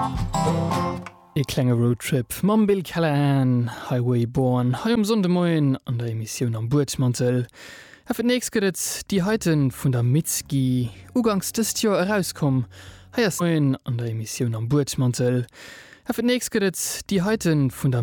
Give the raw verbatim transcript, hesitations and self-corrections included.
E klenge Roadtrip mam Bill Callahan, Highway Born, hai um Sondemoien an der Emissionioun am Burtsmantel. Er fir nächst gëtt die Heiten vun der Mitski ugangs dëst Jo herauskom, heiers Moien an der Emissionioun am Burtsmantel. Er fir nächst gëtt die Heiten vun der